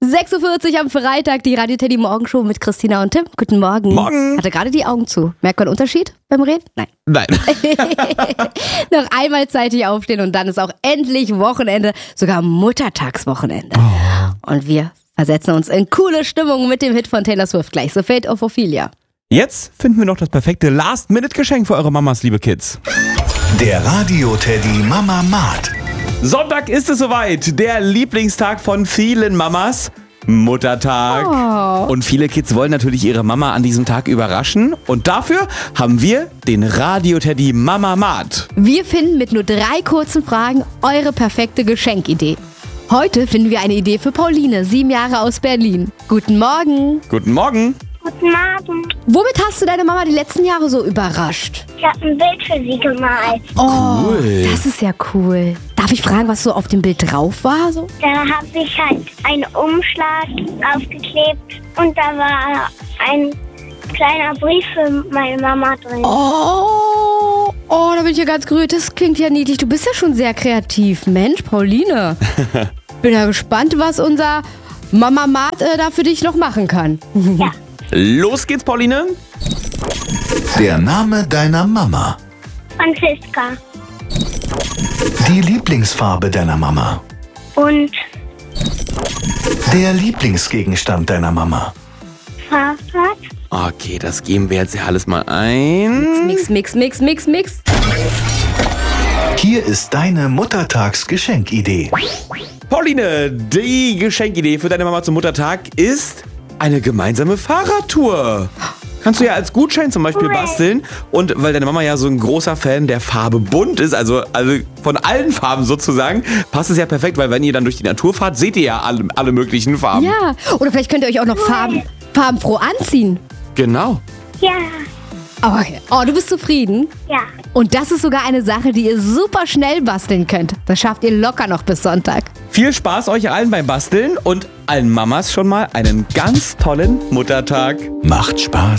6:40 Uhr am Freitag, die Radio Teddy Morgenshow mit Christina und Tim. Guten Morgen. Morgen. Hatte gerade die Augen zu. Merkt man einen Unterschied beim Reden? Nein. Noch einmal zeitig aufstehen und dann ist auch endlich Wochenende, sogar Muttertagswochenende. Oh. Und wir versetzen uns in coole Stimmung mit dem Hit von Taylor Swift gleich. The Fate of Ophelia. Jetzt finden wir noch das perfekte Last-Minute-Geschenk für eure Mamas, liebe Kids. Der Radio Teddy Mama Mart. Sonntag ist es soweit. Der Lieblingstag von vielen Mamas. Muttertag. Oh. Und viele Kids wollen natürlich ihre Mama an diesem Tag überraschen. Und dafür haben wir den Radio Teddy Mama Mart. Wir finden mit nur 3 kurzen Fragen eure perfekte Geschenkidee. Heute finden wir eine Idee für Pauline, 7 Jahre aus Berlin. Guten Morgen. Guten Morgen. Guten Morgen. Womit hast du deine Mama die letzten Jahre so überrascht? Ich habe ein Bild für sie gemalt. Oh, Cool. das ist ja cool. Darf ich fragen, was so auf dem Bild drauf war? So? Da habe ich halt einen Umschlag aufgeklebt und da war ein kleiner Brief für meine Mama drin. Oh, da bin ich ja ganz gerührt. Das klingt ja niedlich. Du bist ja schon sehr kreativ. Mensch, Pauline. Bin ja gespannt, was unser Mama Mart da für dich noch machen kann. Ja. Los geht's, Pauline. Der Name deiner Mama. Franziska. Die Lieblingsfarbe deiner Mama. Und Der Lieblingsgegenstand deiner Mama. Fahrrad. Okay, das geben wir jetzt ja alles mal ein. Mix. Hier ist deine Muttertagsgeschenkidee. Pauline, die Geschenkidee für deine Mama zum Muttertag ist eine gemeinsame Fahrradtour. Kannst du ja als Gutschein zum Beispiel basteln. Und weil deine Mama ja so ein großer Fan der Farbe bunt ist, also von allen Farben sozusagen, passt es ja perfekt, weil wenn ihr dann durch die Natur fahrt, seht ihr ja alle möglichen Farben. Ja, oder vielleicht könnt ihr euch auch noch farbenfroh anziehen. Genau. Ja. Okay. Oh, du bist zufrieden? Ja. Und das ist sogar eine Sache, die ihr super schnell basteln könnt. Das schafft ihr locker noch bis Sonntag. Viel Spaß euch allen beim Basteln und allen Mamas schon mal einen ganz tollen Muttertag. Macht Spaß.